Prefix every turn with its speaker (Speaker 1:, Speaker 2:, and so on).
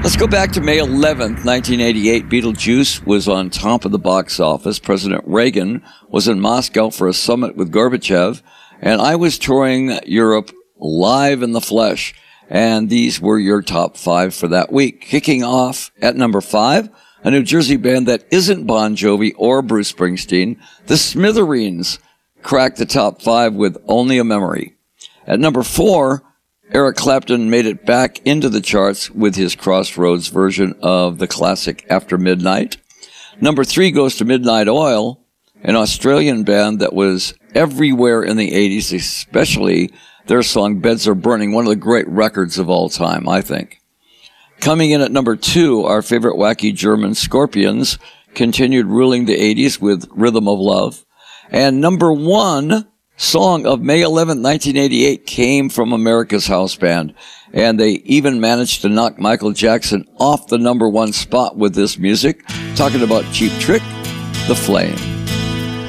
Speaker 1: Let's go back to May 11th, 1988. Beetlejuice was on top of the box office. President Reagan was in Moscow for a summit with Gorbachev, and I was touring Europe live in the flesh. And these were your top 5 for that week. Kicking off at number 5, a New Jersey band that isn't Bon Jovi or Bruce Springsteen, the Smithereens cracked the top 5 with Only a Memory. At number 4, Eric Clapton made it back into the charts with his Crossroads version of the classic After Midnight. Number 3 goes to Midnight Oil, an Australian band that was everywhere in the 80s, especially their song Beds Are Burning, one of the great records of all time, I think. Coming in at number 2, our favorite wacky German Scorpions continued ruling the 80s with Rhythm of Love. And number 1 song of May 11, 1988 came from America's House Band, and they even managed to knock Michael Jackson off the number 1 spot with this music. Talking about Cheap Trick, The Flame.